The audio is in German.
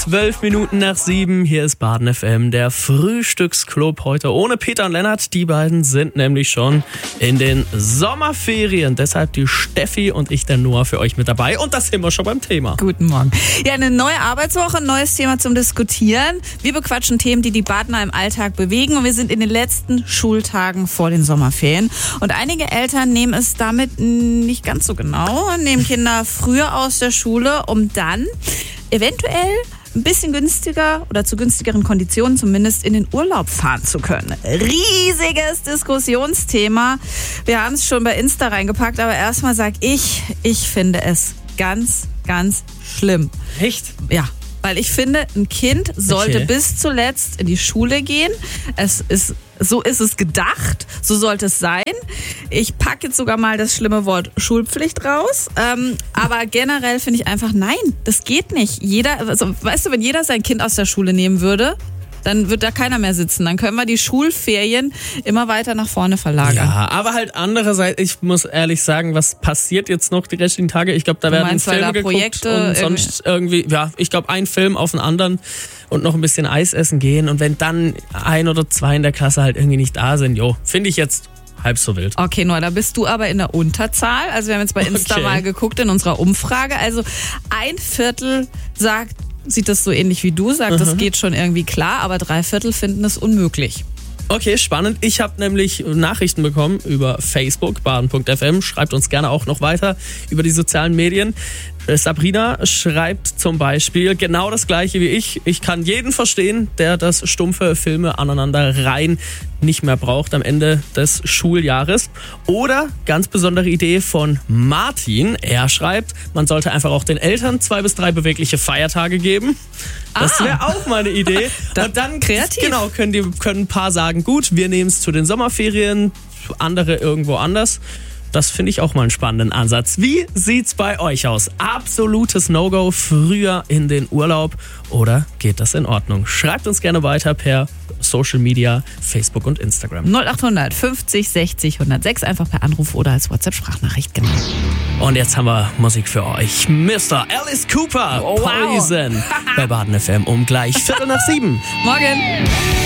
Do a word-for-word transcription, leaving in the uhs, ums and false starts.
Zwölf Minuten nach sieben, hier ist Baden F M, der Frühstücksclub heute ohne Peter und Lennart. Die beiden sind nämlich schon in den Sommerferien. Deshalb die Steffi und ich, der Noah, für euch mit dabei. Und das sind wir schon beim Thema. Guten Morgen. Ja, eine neue Arbeitswoche, ein neues Thema zum Diskutieren. Wir bequatschen Themen, die die Badener im Alltag bewegen. Und wir sind in den letzten Schultagen vor den Sommerferien. Und einige Eltern nehmen es damit nicht ganz so genau, nehmen Kinder früher aus der Schule, um dann eventuell ein bisschen günstiger oder zu günstigeren Konditionen zumindest in den Urlaub fahren zu können. Riesiges Diskussionsthema. Wir haben es schon bei Insta reingepackt, aber erstmal sag ich, ich finde es ganz, ganz schlimm. Echt? Ja. Weil ich finde, ein Kind sollte Okay. bis zuletzt in die Schule gehen. Es ist, so ist es gedacht, so sollte es sein. Ich packe jetzt sogar mal das schlimme Wort Schulpflicht raus. Ähm, aber generell finde ich einfach, nein, das geht nicht. Jeder, also, weißt du, wenn jeder sein Kind aus der Schule nehmen würde, dann wird da keiner mehr sitzen. Dann können wir die Schulferien immer weiter nach vorne verlagern. Ja, aber halt andererseits, ich muss ehrlich sagen, was passiert jetzt noch die restlichen Tage? Ich glaube, da Du werden meinst, weil Filme da geguckt Projekte und sonst irgendwie, ja, ich glaube, ein Film auf den anderen und noch ein bisschen Eis essen gehen. Und wenn dann ein oder zwei in der Klasse halt irgendwie nicht da sind, jo, finde ich jetzt halb so wild. Okay, Noah, da bist du aber in der Unterzahl. Also wir haben jetzt bei Insta Okay. mal geguckt in unserer Umfrage. Also ein Viertel sagt, sieht das so ähnlich wie du, sagt, das geht schon irgendwie klar, aber drei Viertel finden es unmöglich. Okay, spannend. Ich habe nämlich Nachrichten bekommen über Facebook, baden punkt f m. Schreibt uns gerne auch noch weiter über die sozialen Medien. Sabrina schreibt zum Beispiel genau das Gleiche wie ich. Ich kann jeden verstehen, der das stumpfe Filme aneinander rein nicht mehr braucht am Ende des Schuljahres. Oder ganz besondere Idee von Martin. Er schreibt, man sollte einfach auch den Eltern zwei bis drei bewegliche Feiertage geben. Das Ah. wäre auch mal eine Idee. Und dann kreativ. Genau, können, die, können ein paar sagen, gut, wir nehmen es zu den Sommerferien, andere irgendwo anders. Das finde ich auch mal einen spannenden Ansatz. Wie sieht's bei euch aus? Absolutes No-Go früher in den Urlaub oder geht das in Ordnung? Schreibt uns gerne weiter per Social Media, Facebook und Instagram. null achthundert fünfzig sechzig hundertsechs, einfach per Anruf oder als WhatsApp-Sprachnachricht, genau. Und jetzt haben wir Musik für euch. Mister Alice Cooper, Oh, wow. Poison bei Baden F M um gleich Viertel nach sieben. Morgen!